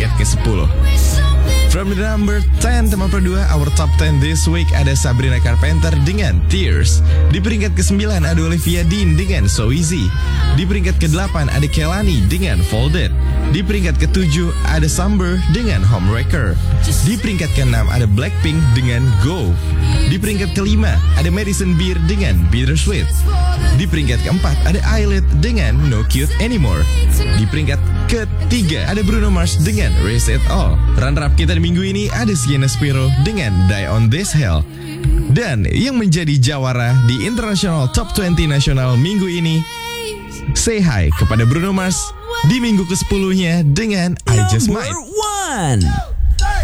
peringkat ke-10. From the number 10, teman perdua, our top 10 this week ada Sabrina Carpenter dengan Tears. Di peringkat ke-9 ada Olivia Dean dengan So Easy. Di peringkat ke-8 ada Kehlani dengan Folded. Di peringkat ke-7 ada Summer dengan Homewrecker. Di peringkat ke-6 ada Blackpink dengan Go. Di peringkat ke-5 ada Madison Beer dengan Bittersweet. Di peringkat ke-4 ada Eyelid dengan No Cute Anymore. Di peringkat ke-3 ada Bruno Mars dengan Raise It All. Runner-up kita di minggu ini ada Sienna Spiro dengan Die On This Hill. Dan yang menjadi jawara di International Top 20 Nasional minggu ini, Say Hi kepada Bruno Mars di minggu ke-10-nya dengan I Just Might. Number 1.